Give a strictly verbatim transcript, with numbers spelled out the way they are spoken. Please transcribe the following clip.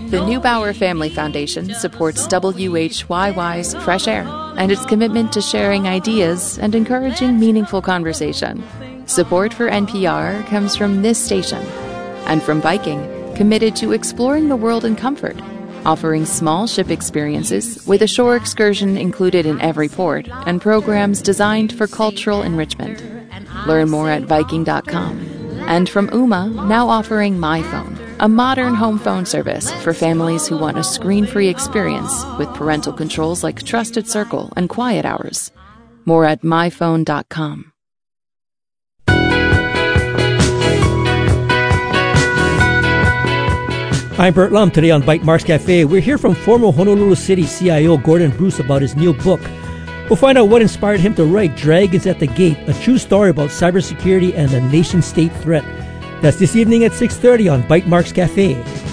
The Neubauer Family Foundation supports W H Y Y's Fresh Air and its commitment to sharing ideas and encouraging meaningful conversation. Support for N P R comes from this station and from Viking, committed to exploring the world in comfort, offering small ship experiences with a shore excursion included in every port and programs designed for cultural enrichment. Learn more at Viking dot com. And from Ooma, now offering MyPhone, a modern home phone service for families who want a screen-free experience with parental controls like Trusted Circle and Quiet Hours. More at My Phone dot com. I'm Bert Lum. Today on Bytemarks Cafe, we're here from former Honolulu City C I O Gordon Bruce about his new book. We'll find out what inspired him to write Dragons at the Gate, a true story about cybersecurity and the nation-state threat. That's this evening at six thirty on Bytemarks Cafe.